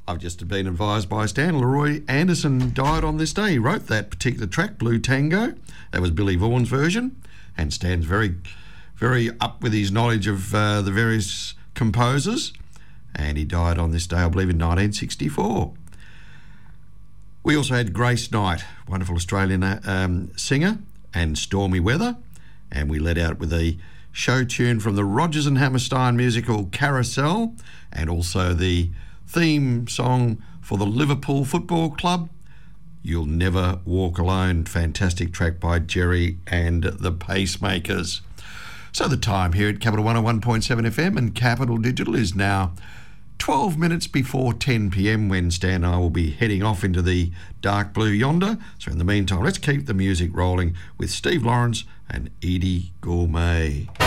I've just been advised by Stan, Leroy Anderson died on this day. He wrote that particular track, Blue Tango. That was Billy Vaughan's version. And Stan's very, very up with his knowledge of the various composers. And he died on this day, I believe, in 1964. We also had Grace Knight, wonderful Australian singer, and Stormy Weather. And we led out with a show tune from the Rodgers and Hammerstein musical Carousel, and also the theme song for the Liverpool Football Club, You'll Never Walk Alone. Fantastic track by Jerry and the Pacemakers. So the time here at Capital 101.7 FM and Capital Digital is now 12 minutes before 10 p.m. when Stan and I will be heading off into the dark blue yonder. So in the meantime, let's keep the music rolling with Steve Lawrence and Edie Gourmet.